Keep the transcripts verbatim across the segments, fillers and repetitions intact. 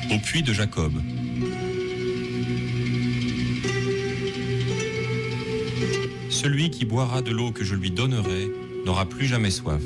Au puits de Jacob. Celui qui boira de l'eau que je lui donnerai n'aura plus jamais soif.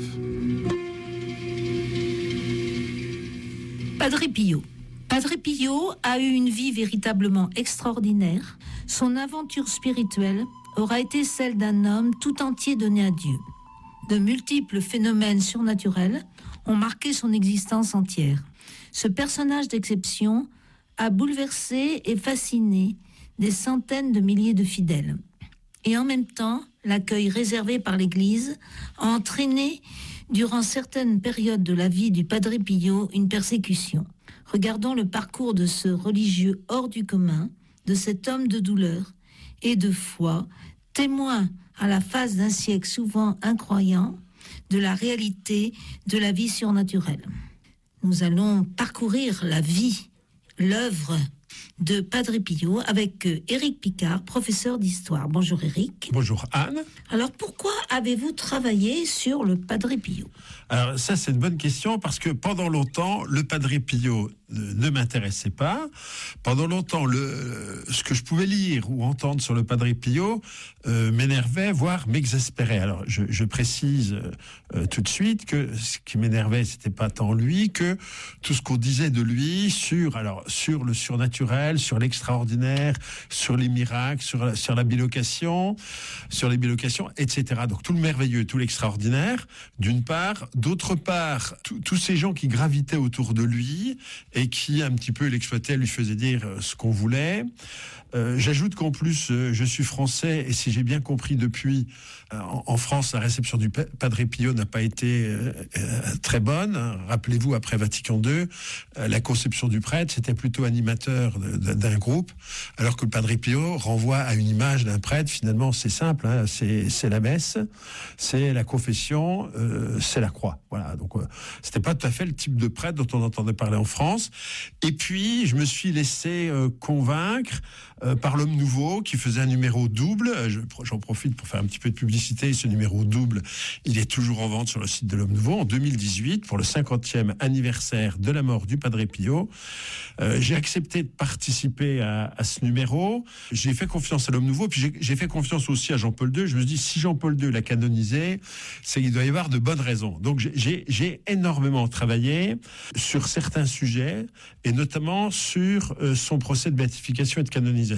Padre Pio. Padre Pio a eu une vie véritablement extraordinaire. Son aventure spirituelle aura été celle d'un homme tout entier donné à Dieu. De multiples phénomènes surnaturels ont marqué son existence entière. Ce personnage d'exception a bouleversé et fasciné des centaines de milliers de fidèles. Et en même temps, l'accueil réservé par l'Église a entraîné, durant certaines périodes de la vie du Padre Pio, une persécution. Regardons le parcours de ce religieux hors du commun, de cet homme de douleur et de foi, témoin à la face d'un siècle souvent incroyant de la réalité de la vie surnaturelle. Nous allons parcourir la vie, l'œuvre de Padre Pio avec Éric Picard, professeur d'histoire. Bonjour Éric. Bonjour Anne. Alors pourquoi avez-vous travaillé sur le Padre Pio ? Alors ça c'est une bonne question parce que pendant longtemps le Padre Pio ne, ne m'intéressait pas. Pendant longtemps le, ce que je pouvais lire ou entendre sur le Padre Pio euh, m'énervait, voire m'exaspérait. Alors je, je précise euh, tout de suite que ce qui m'énervait c'était pas tant lui que tout ce qu'on disait de lui sur, alors, sur le surnaturel, sur l'extraordinaire, sur les miracles, sur la, sur la bilocation, sur les bilocations, et cetera. Donc tout le merveilleux, tout l'extraordinaire, d'une part. D'autre part, tous ces gens qui gravitaient autour de lui et qui un petit peu l'exploitaient, lui faisaient dire ce qu'on voulait. Euh, j'ajoute qu'en plus, euh, je suis français et si j'ai bien compris depuis, euh, en, en France, la réception du Padre Pio n'a pas été euh, euh, très bonne. Rappelez-vous, après Vatican deux, euh, la conception du prêtre, c'était plutôt animateur de, de, d'un groupe, alors que le Padre Pio renvoie à une image d'un prêtre. Finalement, c'est simple, hein, c'est, c'est la messe, c'est la confession, euh, c'est la croix. Voilà, donc euh, c'était pas tout à fait le type de prêtre dont on entendait parler en France. Et puis, je me suis laissé euh, convaincre Euh, par l'Homme Nouveau, qui faisait un numéro double. Je, j'en profite pour faire un petit peu de publicité. Ce numéro double, il est toujours en vente sur le site de l'Homme Nouveau. En deux mille dix-huit, pour le cinquantième anniversaire de la mort du Padre Pio, euh, j'ai accepté de participer à, à ce numéro. J'ai fait confiance à l'Homme Nouveau, puis j'ai, j'ai fait confiance aussi à Jean-Paul deux. Je me suis dit, si Jean-Paul deux l'a canonisé, c'est qu'il doit y avoir de bonnes raisons. Donc j'ai, j'ai, j'ai énormément travaillé sur certains sujets, et notamment sur euh, son procès de béatification et de canonisation.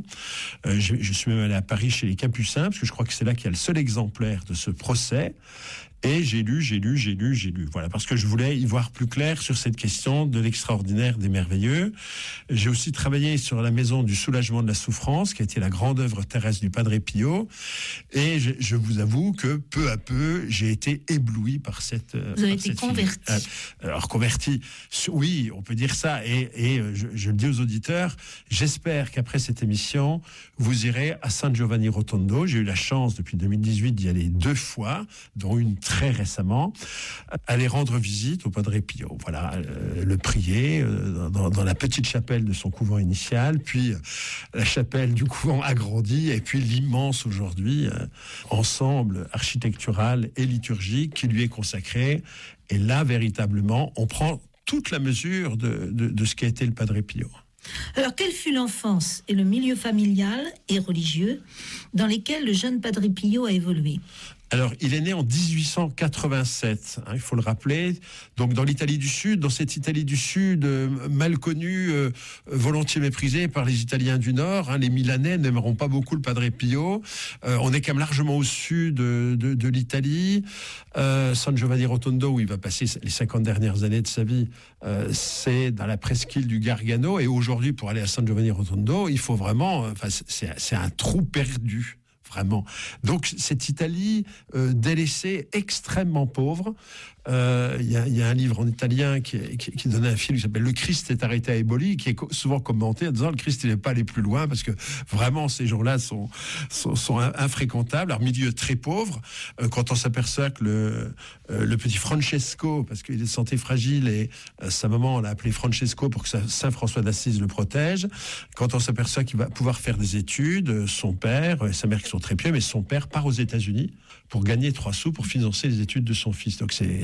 Euh, je, je suis même allé à Paris chez les Capucins, parce que je crois que c'est là qu'il y a le seul exemplaire de ce procès. Et j'ai lu, j'ai lu, j'ai lu, j'ai lu. Voilà, parce que je voulais y voir plus clair sur cette question de l'extraordinaire, des merveilleux. J'ai aussi travaillé sur la maison du soulagement de la souffrance, qui a été la grande œuvre terrestre du Padre Pio. Et je, je vous avoue que peu à peu, j'ai été ébloui par cette. Vous avez été converti. Euh, alors converti, oui, on peut dire ça. Et, et je, je le dis aux auditeurs, j'espère qu'après cette émission, vous irez à San Giovanni Rotondo. J'ai eu la chance depuis deux mille dix-huit d'y aller deux fois, dont une très récemment, aller rendre visite au Padre Pio. Voilà, euh, le prier euh, dans, dans la petite chapelle de son couvent initial, puis euh, la chapelle du couvent agrandi, et puis l'immense aujourd'hui euh, ensemble architectural et liturgique qui lui est consacré. Et là, véritablement, on prend toute la mesure de, de, de ce qu'a été le Padre Pio. Alors, quelle fut l'enfance et le milieu familial et religieux dans lesquels le jeune Padre Pio a évolué ? Alors, il est né en dix-huit cent quatre-vingt-sept, hein, il faut le rappeler, donc dans l'Italie du Sud, dans cette Italie du Sud euh, mal connue, euh, volontiers méprisée par les Italiens du Nord. Hein, les Milanais n'aimeront pas beaucoup le Padre Pio. Euh, on est quand même largement au sud de, de, de l'Italie. Euh, San Giovanni Rotondo, où il va passer les cinquante dernières années de sa vie, euh, c'est dans la presqu'île du Gargano. Et aujourd'hui, pour aller à San Giovanni Rotondo, il faut vraiment... Enfin, c'est, c'est un trou perdu. Vraiment. Donc cette Italie euh, délaissée, extrêmement pauvre. Il euh, y, y a un livre en italien qui, qui, qui donne un film qui s'appelle Le Christ est arrêté à Eboli, qui est souvent commenté en disant le Christ il n'est pas allé plus loin parce que vraiment ces gens-là sont, sont, sont infréquentables. Alors milieu très pauvre, euh, quand on s'aperçoit que le, euh, le petit Francesco, parce qu'il est de santé fragile et euh, sa maman l'a appelé Francesco pour que Saint François d'Assise le protège, quand on s'aperçoit qu'il va pouvoir faire des études, son père et sa mère qui sont très pieux, mais son père part aux États-Unis pour gagner trois sous pour financer les études de son fils. Donc c'est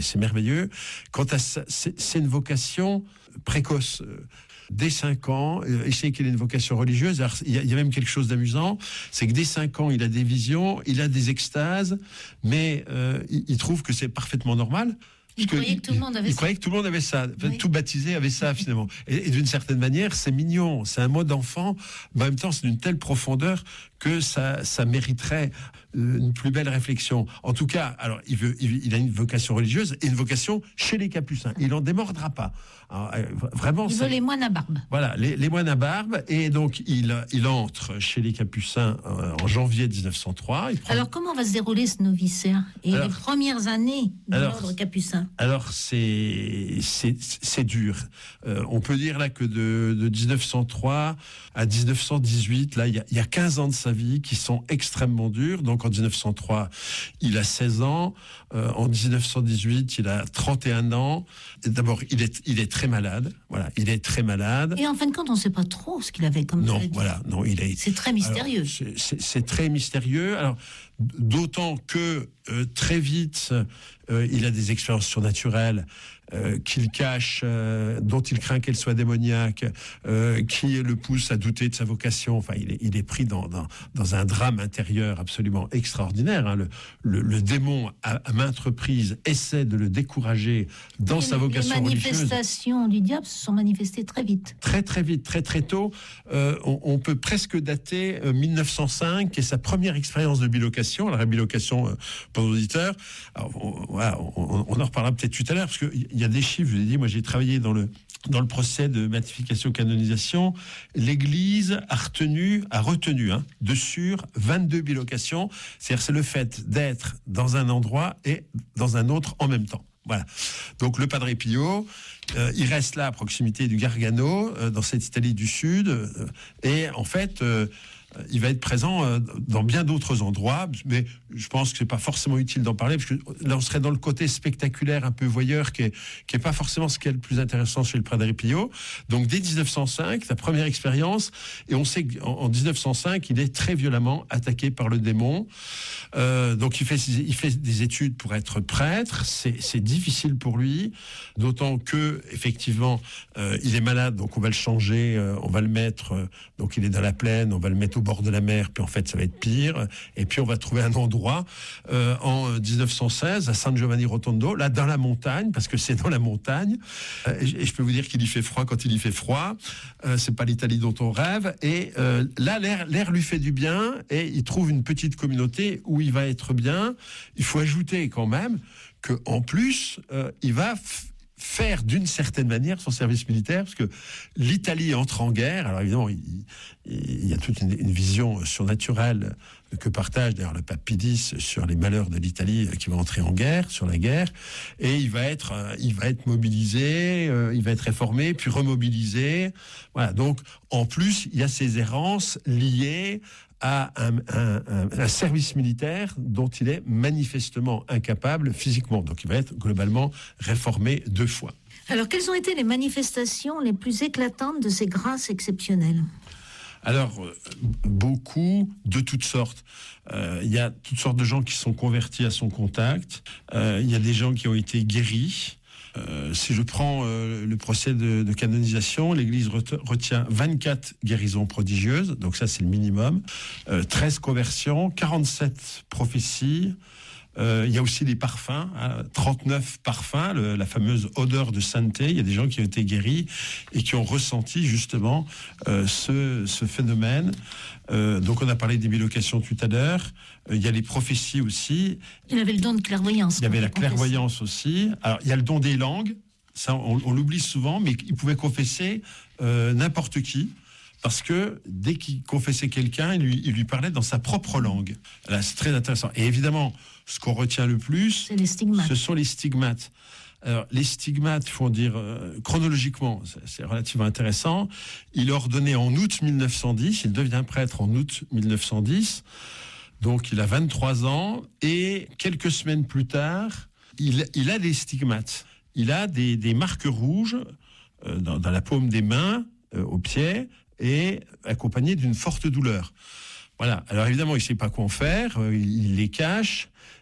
c'est merveilleux. Quant à ça, c'est, c'est une vocation précoce. Dès cinq ans, et je sais qu'il a une vocation religieuse. Alors, il, y a, il y a même quelque chose d'amusant, c'est que dès cinq ans, il a des visions, il a des extases, mais euh, il, il trouve que c'est parfaitement normal. Il croyait que tout le monde avait il ça. croyait que tout le monde avait ça. Enfin, Oui. Tout baptisé avait ça, finalement. Et, et d'une certaine manière, c'est mignon. C'est un mot d'enfant. Mais en même temps, c'est d'une telle profondeur que ça, ça mériterait une plus belle réflexion. En tout cas, alors, il, veut, il, il a une vocation religieuse et une vocation chez les Capucins. Il n'en démordra pas. Alors, vraiment, Il ça, veut les moines à barbe. voilà, les, les moines à barbe. Et donc, il, il entre chez les Capucins euh, en janvier dix-neuf cent trois. Il prend... Alors, comment va se dérouler ce noviciat et Alors, les premières années de alors, l'ordre capucin? Alors, c'est, c'est, c'est dur. Euh, on peut dire là que de, de dix-neuf cent trois à dix-neuf cent dix-huit, là, il y a, il y a quinze ans de sa vie qui sont extrêmement durs. Donc, en dix-neuf cent trois, il a seize ans. Euh, en dix-neuf cent dix-huit, il a trente et un ans. Et d'abord, il est, il est très malade. Voilà, il est très malade. Et en fin de compte, on ne sait pas trop ce qu'il avait comme Non, maladie. voilà, non, il est. C'est très mystérieux. Alors, c'est, c'est, c'est très mystérieux. Alors, d'autant que euh, très vite, euh, il a des expériences surnaturelles euh, qu'il cache, euh, dont il craint qu'elles soient démoniaques, euh, qui le pousse à douter de sa vocation. Enfin, il est, il est pris dans, dans, dans un drame intérieur absolument extraordinaire. Hein. Le, le, le démon, à, à maintes reprises, essaie de le décourager dans Et sa les, vocation les religieuse. manifestations du diable se sont manifestées très vite. Très très vite, très très tôt. Euh, on, on peut presque dater euh, mille neuf cent cinq, qui est sa première expérience de bilocation. Alors, la bilocation, euh, pour nos auditeurs, alors, on, voilà, on, on en reparlera peut-être tout à l'heure, parce qu'il y a des chiffres, je vous ai dit, moi j'ai travaillé dans le, dans le procès de béatification-canonisation. L'Église a retenu, a retenu hein, de sur vingt-deux bilocations. C'est-à-dire c'est le fait d'être dans un endroit et dans un autre en même temps. Voilà. Donc le Padre Pio, euh, il reste là à proximité du Gargano, euh, dans cette Italie du Sud, euh, et en fait, euh, il va être présent euh, dans bien d'autres endroits, mais je pense que c'est pas forcément utile d'en parler, parce que là on serait dans le côté spectaculaire, un peu voyeur, qui est, qui est pas forcément ce qui est le plus intéressant chez le Padre Pio. Donc dès dix-neuf cent cinq, sa première expérience, et on sait qu'en en dix-neuf cent cinq, il est très violemment attaqué par le démon. Euh, donc il fait, il fait des études pour être prêtre. C'est, c'est difficile pour lui, d'autant que effectivement euh, il est malade, donc on va le changer, euh, on va le mettre. Euh, donc il est dans la plaine, on va le mettre au bord de la mer, puis en fait ça va être pire. Et puis on va trouver un endroit euh, en dix-neuf cent seize à San Giovanni Rotondo, là dans la montagne, parce que c'est dans la montagne. Euh, et, et je peux vous dire qu'il y fait froid quand il y fait froid. Euh, c'est pas l'Italie dont on rêve. Et euh, là l'air, l'air lui fait du bien, et il trouve une petite communauté où il va être bien. Il faut ajouter quand même que en plus euh, il va f- faire d'une certaine manière son service militaire, parce que l'Italie entre en guerre. Alors évidemment, il, il y a toute une, une vision surnaturelle que partage d'ailleurs le pape Pie X sur les malheurs de l'Italie qui va entrer en guerre, sur la guerre, et il va être, euh, il va être mobilisé, euh, il va être réformé, puis remobilisé. Voilà. Donc en plus, il y a ces errances liées à un, un, un, un service militaire dont il est manifestement incapable physiquement. Donc il va être globalement réformé deux fois. Alors, quelles ont été les manifestations les plus éclatantes de ces grâces exceptionnelles ? Alors, euh, beaucoup, de toutes sortes. Euh, il y a toutes sortes de gens qui sont convertis à son contact. Euh, il y a des gens qui ont été guéris. Euh, si je prends euh, le procès de, de canonisation, l'Église ret- retient vingt-quatre guérisons prodigieuses, donc ça c'est le minimum, euh, treize conversions, quarante-sept prophéties. Euh, il y a aussi des parfums, hein, trente-neuf parfums, le, la fameuse odeur de sainteté. Il y a des gens qui ont été guéris et qui ont ressenti justement euh, ce, ce phénomène. Euh, donc on a parlé des bilocations tout à l'heure. Euh, il y a les prophéties aussi. Il avait le don de clairvoyance. Il y avait la clairvoyance aussi. Alors il y a le don des langues. Ça, on, on l'oublie souvent, mais il pouvait confesser euh, n'importe qui. Parce que dès qu'il confessait quelqu'un, il lui, il lui parlait dans sa propre langue. Là, c'est très intéressant. Et évidemment, ce qu'on retient le plus, c'est les stigmates. Ce sont les stigmates. Alors, les stigmates, il faut dire euh, chronologiquement, c'est, c'est relativement intéressant. Il est ordonné en août mille neuf cent dix, il devient prêtre en août mille neuf cent dix, donc il a vingt-trois ans, et quelques semaines plus tard, il, il a des stigmates. Il a des, des marques rouges euh, dans, dans la paume des mains, euh, aux pieds, et accompagné d'une forte douleur. Voilà. Alors évidemment, il ne sait pas quoi en faire, euh, il, il les cache.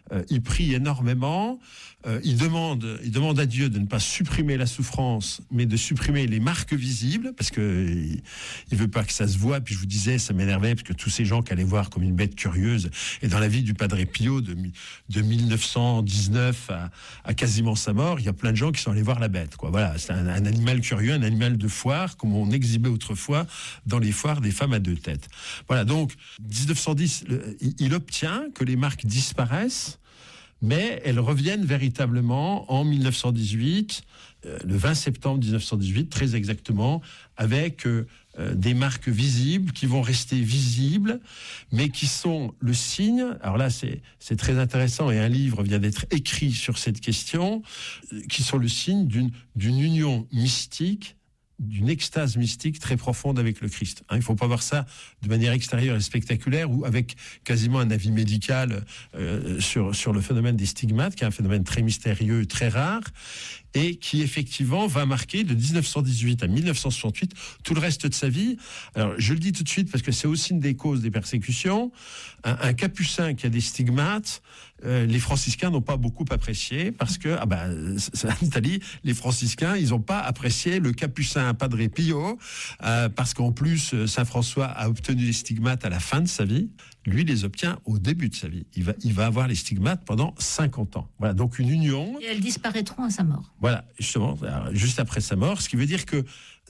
euh, il prie énormément, euh, il demande, il demande à Dieu de ne pas supprimer la souffrance, mais de supprimer les marques visibles, parce que il, il veut pas que ça se voit. Puis je vous disais, ça m'énervait, parce que tous ces gens qui allaient voir comme une bête curieuse, et dans la vie du Padre Pio de, de mille neuf cent dix-neuf à, à quasiment sa mort, il y a plein de gens qui sont allés voir la bête, quoi. Voilà, c'est un, un animal curieux, un animal de foire, comme on exhibait autrefois dans les foires des femmes à deux têtes. Voilà, donc dix-neuf cent dix, le, il, il obtient que les marques disparaissent, mais elles reviennent véritablement en mille neuf cent dix-huit, euh, le vingt septembre mille neuf cent dix-huit, très exactement, avec euh, euh, des marques visibles qui vont rester visibles, mais qui sont le signe. Alors là, c'est, c'est très intéressant, et un livre vient d'être écrit sur cette question, euh, qui sont le signe d'une, d'une union mystique, d'une extase mystique très profonde avec le Christ. Hein, il ne faut pas voir ça de manière extérieure et spectaculaire, ou avec quasiment un avis médical euh, sur, sur le phénomène des stigmates, qui est un phénomène très mystérieux, très rare, et qui effectivement va marquer de dix-neuf cent dix-huit à mille neuf cent soixante-huit tout le reste de sa vie. Alors je le dis tout de suite parce que c'est aussi une des causes des persécutions. Un, un capucin qui a des stigmates, euh, les franciscains n'ont pas beaucoup apprécié, parce que ah ben, en Italie, les franciscains, ils n'ont pas apprécié le capucin Padre Pio, euh, parce qu'en plus Saint François a obtenu les stigmates à la fin de sa vie. Lui les obtient au début de sa vie. Il va, il va avoir les stigmates pendant cinquante ans. Voilà, donc une union. Et elles disparaîtront à sa mort. Voilà, justement, juste après sa mort, ce qui veut dire que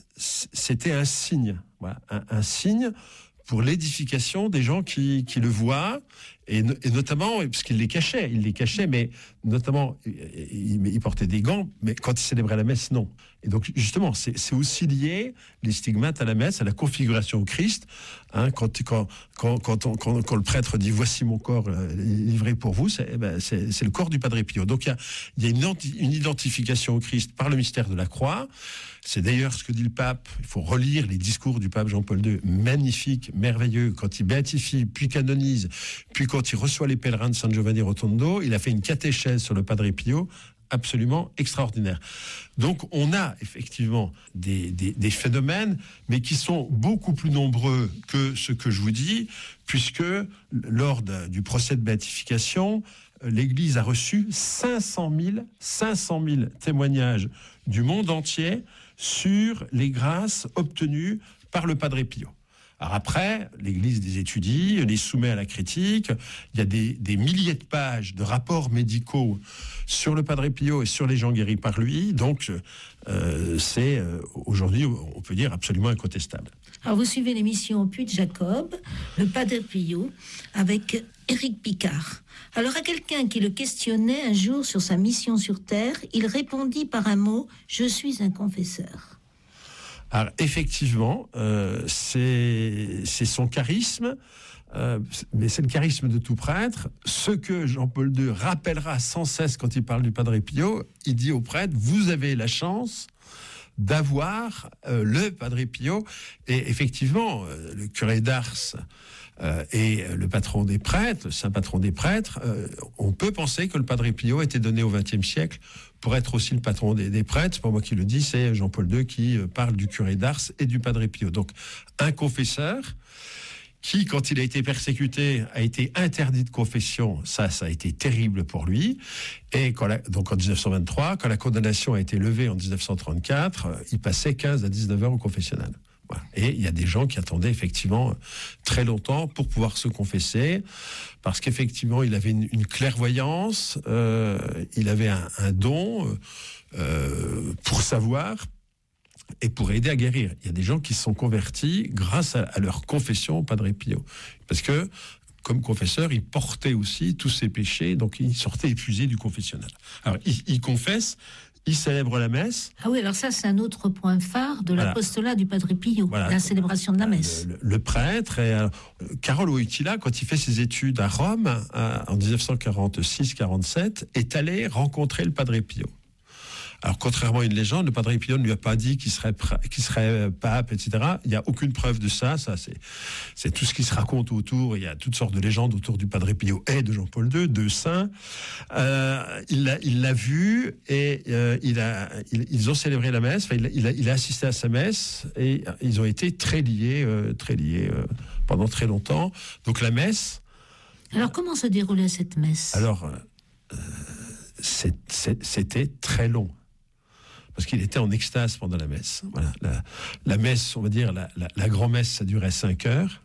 c'était un signe, voilà, un, un signe pour l'édification des gens qui, qui le voient, et, et notamment, parce qu'il les cachait, il les cachait, mais notamment, il, il portait des gants, mais quand il célébrait la messe, non. Et donc, justement, c'est, c'est aussi lié, les stigmates à la messe, à la configuration au Christ. Hein, quand, quand, quand, quand, on, quand, quand le prêtre dit « Voici mon corps euh, livré pour vous », c'est, ben, c'est, c'est le corps du Padre Pio. Donc, il y a, il y a une, une identification au Christ par le mystère de la croix. C'est d'ailleurs ce que dit le pape. Il faut relire les discours du pape Jean-Paul deux, magnifiques, merveilleux. Quand il béatifie, puis canonise, puis quand il reçoit les pèlerins de San Giovanni Rotondo, il a fait une catéchèse sur le Padre Pio absolument extraordinaire. Donc on a effectivement des, des, des phénomènes, mais qui sont beaucoup plus nombreux que ce que je vous dis, puisque lors de, du procès de béatification, l'Église a reçu cinq cent mille témoignages du monde entier sur les grâces obtenues par le Padre Pio. Alors après, l'Église les étudie, les soumet à la critique. Il y a des, des milliers de pages de rapports médicaux sur le Padre Pio et sur les gens guéris par lui. Donc, euh, c'est euh, aujourd'hui, on peut dire, absolument incontestable. Alors, vous suivez l'émission Au Puy de Jacob, le Padre Pio, avec Éric Picard. Alors, à quelqu'un qui le questionnait un jour sur sa mission sur Terre, il répondit par un mot « Je suis un confesseur ». Alors effectivement, euh, c'est, c'est son charisme, euh, mais c'est le charisme de tout prêtre. Ce que Jean-Paul deux rappellera sans cesse quand il parle du Padre Pio, il dit aux prêtres, vous avez la chance d'avoir euh, le Padre Pio. Et effectivement, euh, le curé d'Ars euh, et le patron des prêtres, le saint patron des prêtres, euh, on peut penser que le Padre Pio a été donné au vingtième siècle pour être aussi le patron des, des prêtres. C'est pas moi qui le dis, c'est Jean-Paul deux qui parle du curé d'Ars et du Padre Pio. Donc, un confesseur qui, quand il a été persécuté, a été interdit de confession. Ça, ça a été terrible pour lui. Et quand la, donc en dix-neuf cent vingt-trois, quand la condamnation a été levée en dix-neuf cent trente-quatre, il passait quinze à dix-neuf heures au confessionnal. Voilà. Et il y a des gens qui attendaient effectivement très longtemps pour pouvoir se confesser, parce qu'effectivement il avait une, une clairvoyance, euh, il avait un, un don euh, pour savoir et pour aider à guérir. Il y a des gens qui se sont convertis grâce à, à leur confession au Padre Pio, parce que comme confesseur, il portait aussi tous ses péchés, donc il sortait épuisé du confessionnal. Alors il, il confesse. Il célèbre la messe. Ah oui, alors ça, c'est un autre point phare de voilà. l'apostolat du Padre Pio, voilà. La célébration de la messe. Le, le, le prêtre, et, euh, Carol Wojtyla, quand il fait ses études à Rome, à, en dix-neuf cent quarante-six quarante-sept, est allé rencontrer le Padre Pio. Alors, contrairement à une légende, le Padre Pio ne lui a pas dit qu'il serait, qu'il serait pape, et cetera. Il n'y a aucune preuve de ça. Ça, c'est, c'est tout ce qui se raconte autour. Il y a toutes sortes de légendes autour du Padre Pio et de Jean-Paul deux, deux saints. Euh, il, l'a, il l'a vu et euh, il a, il, ils ont célébré la messe. Enfin, il, il, a, il a assisté à sa messe et ils ont été très liés, euh, très liés euh, pendant très longtemps. Donc, la messe. Alors, comment se déroulait cette messe ? Alors, euh, c'est, c'est, c'était très long. Parce qu'il était en extase pendant la messe. Voilà. La, la messe, on va dire, la, la, la grand-messe, ça durait cinq heures.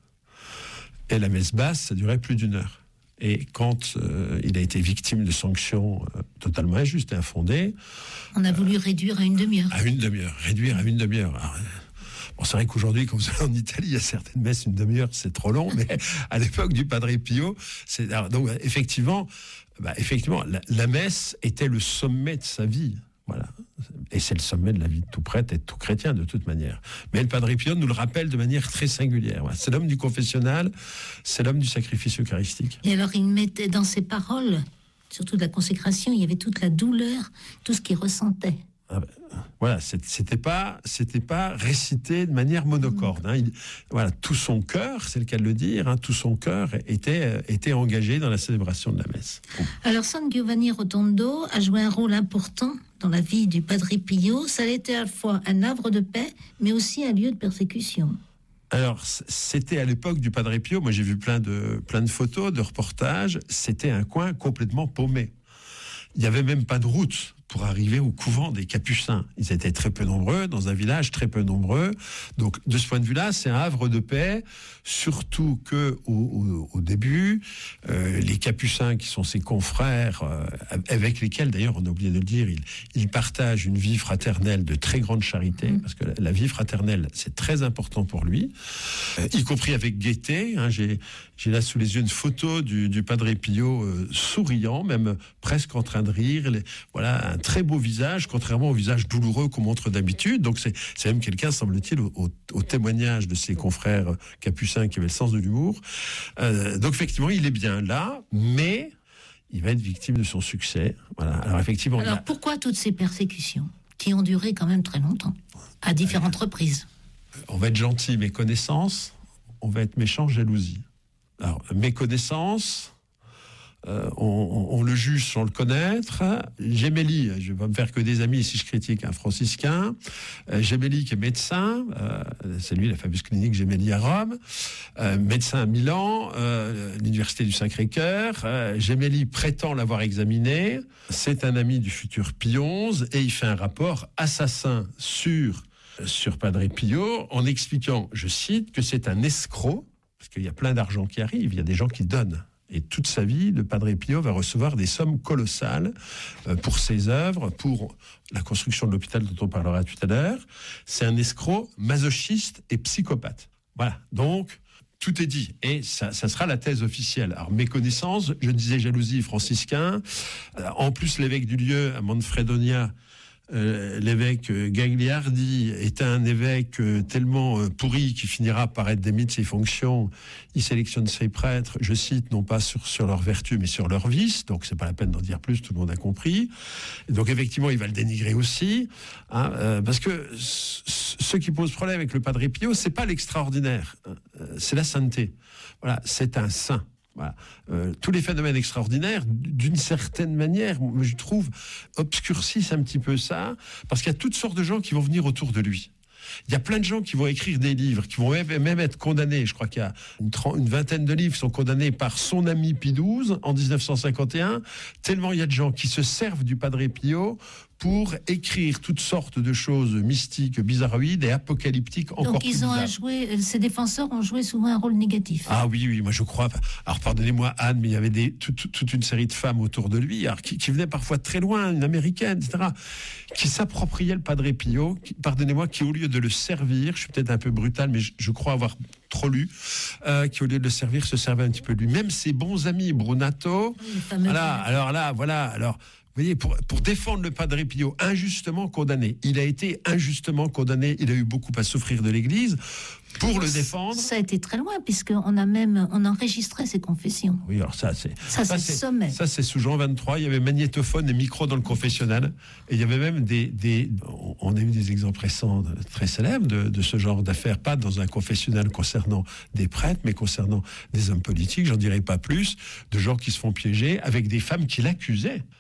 Et la messe basse, ça durait plus d'une heure. Et quand euh, il a été victime de sanctions euh, totalement injustes et infondées... On a voulu euh, réduire à une demi-heure. À une demi-heure. Réduire à une demi-heure. Alors, bon, c'est vrai qu'aujourd'hui, quand vous allez en Italie, il y a certaines messes, une demi-heure, c'est trop long. Mais à l'époque du Padre Pio, c'est... Alors, donc, effectivement, bah, effectivement la, la messe était le sommet de sa vie. Voilà. Et c'est le sommet de la vie de tout prêtre et de tout chrétien, de toute manière. Mais le Padre Pio nous le rappelle de manière très singulière. Voilà. C'est l'homme du confessionnal, c'est l'homme du sacrifice eucharistique. Et alors, il mettait dans ses paroles, surtout de la consécration, il y avait toute la douleur, tout ce qu'il ressentait. Ah ben, voilà, c'était pas, c'était pas récité de manière monocorde. Hein. Il, voilà, tout son cœur, c'est le cas de le dire, hein, tout son cœur était, était engagé dans la célébration de la messe. Alors, San Giovanni Rotondo a joué un rôle important dans la vie du Padre Pio. Ça a été à la fois un havre de paix, mais aussi un lieu de persécution. Alors, c'était à l'époque du Padre Pio, moi j'ai vu plein de, plein de photos, de reportages, c'était un coin complètement paumé. Il n'y avait même pas de route pour arriver au couvent des Capucins. Ils étaient très peu nombreux, dans un village très peu nombreux. Donc, de ce point de vue-là, c'est un havre de paix, surtout que au, au, au début, euh, les Capucins, qui sont ses confrères, euh, avec lesquels, d'ailleurs, on a oublié de le dire, ils, ils partagent une vie fraternelle de très grande charité, mmh. parce que la, la vie fraternelle, c'est très important pour lui, euh, y compris avec gaieté. Hein, j'ai, j'ai là sous les yeux une photo du, du Padre Pio euh, souriant, même presque en train de rire. Les, voilà, un très beau visage, contrairement au visage douloureux qu'on montre d'habitude. Donc c'est, c'est même quelqu'un, semble-t-il, au, au, au témoignage de ses confrères capucins qui avaient le sens de l'humour. Euh, donc effectivement, il est bien là, mais il va être victime de son succès. Voilà. Alors effectivement. Alors a... pourquoi toutes ces persécutions qui ont duré quand même très longtemps, à différentes euh, reprises? On va être gentil, méconnaissance. On va être méchant, jalousie. Alors méconnaissance. Euh, on, on, on le juge sans le connaître. Gemelli, je ne vais pas me faire que des amis si je critique un franciscain. Euh, Gemelli qui est médecin, euh, c'est lui la fameuse clinique Gemelli à Rome, euh, médecin à Milan, euh, l'université du Sacré-Cœur. Euh, Gemelli prétend l'avoir examiné. C'est un ami du futur Pie onze et il fait un rapport assassin sur, sur Padre Pio en expliquant, je cite, que c'est un escroc, parce qu'il y a plein d'argent qui arrive, il y a des gens qui donnent. Et toute sa vie, le Padre Pio va recevoir des sommes colossales pour ses œuvres, pour la construction de l'hôpital dont on parlera tout à l'heure. C'est un escroc masochiste et psychopathe. Voilà, donc tout est dit. Et ça, ça sera la thèse officielle. Alors, méconnaissance, je disais jalousie, franciscain. En plus, l'évêque du lieu, à Manfredonia, Euh, l'évêque Gagliardi est un évêque euh, tellement euh, pourri qu'il finira par être démis de ses fonctions. Il sélectionne ses prêtres, je cite, non pas sur, sur leur vertu, mais sur leur vice. Donc, c'est pas la peine d'en dire plus, tout le monde a compris. Et donc, effectivement, il va le dénigrer aussi. Hein, euh, parce que c- ce qui pose problème avec le Padre Pio, c'est pas l'extraordinaire, euh, c'est la sainteté. Voilà, c'est un saint. Voilà. Euh, tous les phénomènes extraordinaires, d'une certaine manière, je trouve, obscurcissent un petit peu ça, parce qu'il y a toutes sortes de gens qui vont venir autour de lui. Il y a plein de gens qui vont écrire des livres, qui vont même être condamnés. Je crois qu'il y a une, trente, une vingtaine de livres qui sont condamnés par son ami Pie douze en dix-neuf cent cinquante et un. Tellement il y a de gens qui se servent du Padre Pio pour écrire toutes sortes de choses mystiques, bizarroïdes et apocalyptiques encore plus bizarres. Donc ils ont joué, ces défenseurs ont joué souvent un rôle négatif. Ah oui, oui, moi je crois. Alors pardonnez-moi Anne, mais il y avait des, toute, toute une série de femmes autour de lui, alors, qui, qui venaient parfois de très loin, une américaine, et cetera, qui s'appropriaient le Padre Pio, qui, pardonnez-moi, qui au lieu de le servir, je suis peut-être un peu brutal, mais je, je crois avoir trop lu, euh, qui au lieu de le servir se servait un petit peu de lui. Même ses bons amis, Brunato, voilà, alors là, voilà, alors... Vous voyez, pour, pour défendre le Padre Pio, injustement condamné. Il a été injustement condamné, il a eu beaucoup à souffrir de l'Église. Pour le défendre... Ça a été très loin, puisqu'on a même on enregistrait ses confessions. Oui, alors ça, c'est... Ça, ça c'est le sommet. Ça, c'est sous Jean vingt-trois. Il y avait magnétophone et micro dans le confessionnal. Et il y avait même des... des on a eu des exemples récents très célèbres de, de ce genre d'affaires, pas dans un confessionnal concernant des prêtres, mais concernant des hommes politiques, j'en dirai pas plus, de gens qui se font piéger avec des femmes qui l'accusaient.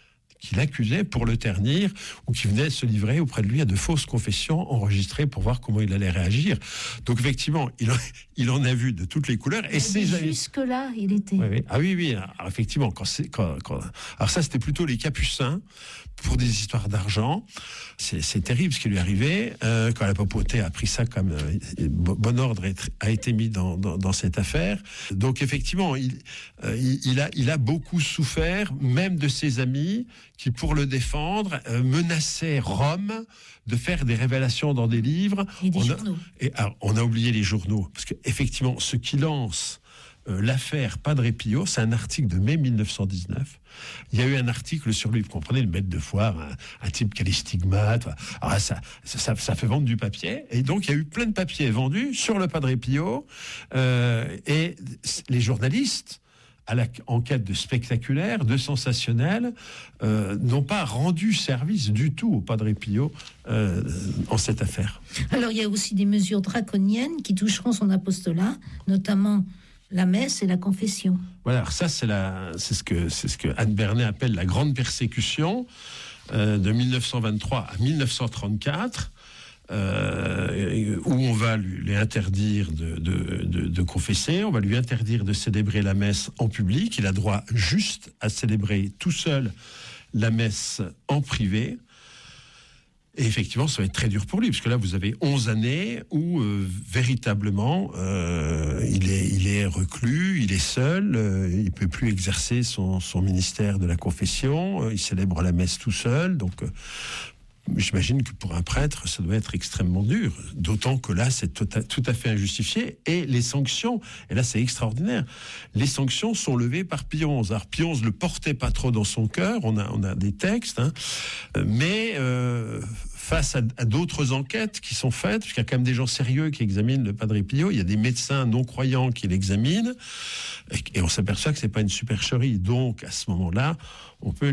qui l'accusaient pour le ternir ou qui venaient se livrer auprès de lui à de fausses confessions enregistrées pour voir comment il allait réagir. Donc effectivement, il en, il en a vu de toutes les couleurs. Et c'est jusque-là, il était... Oui, oui. Ah oui, oui. Alors, effectivement, quand c'est, quand, quand... alors ça, c'était plutôt les Capucins pour des histoires d'argent. C'est, c'est terrible ce qui lui est arrivé. Euh, quand la papauté a pris ça comme euh, bon ordre a été mis dans, dans, dans cette affaire. Donc effectivement, il, euh, il, il, a, il a beaucoup souffert, même de ses amis qui, pour le défendre, euh, menaçaient Rome de faire des révélations dans des livres. Et des on journaux. A, et, alors, on a oublié les journaux, parce qu'effectivement, ce qui lance Euh, l'affaire Padre Pio, c'est un article de mai mille neuf cent dix-neuf. Il y a eu un article sur lui, vous comprenez, le maître de foire, un, un type qui a les stigmates. Alors ça, ça, ça fait vendre du papier. Et donc, il y a eu plein de papiers vendus sur le Padre Pio. Euh, et les journalistes, à la, en quête de spectaculaire, de sensationnel, euh, n'ont pas rendu service du tout au Padre Pio euh, en cette affaire. Alors, il y a aussi des mesures draconiennes qui toucheront son apostolat, notamment la messe et la confession. Voilà, alors ça c'est la, c'est ce que c'est ce que Anne Bernet appelle la grande persécution euh, de mille neuf cent vingt-trois à mille neuf cent trente-quatre, euh, où on va lui, lui interdire de, de, de, de confesser, on va lui interdire de célébrer la messe en public. Il a droit juste à célébrer tout seul la messe en privé. Et effectivement, ça va être très dur pour lui, parce que là, vous avez onze années où, euh, véritablement, euh, il est, il est reclus, il est seul, euh, il peut plus exercer son, son ministère de la confession, euh, il célèbre la messe tout seul, donc... Euh, J'imagine que pour un prêtre, ça doit être extrêmement dur. D'autant que là, c'est tout à, tout à fait injustifié. Et les sanctions, et là, c'est extraordinaire, les sanctions sont levées par Pie onze. Alors, Pie onze ne le portait pas trop dans son cœur, on a, on a des textes, hein, mais euh, face à, à d'autres enquêtes qui sont faites, parce qu'il y a quand même des gens sérieux qui examinent le Padre Pio, il y a des médecins non-croyants qui l'examinent, et, et on s'aperçoit que c'est pas une supercherie. Donc, à ce moment-là, on peut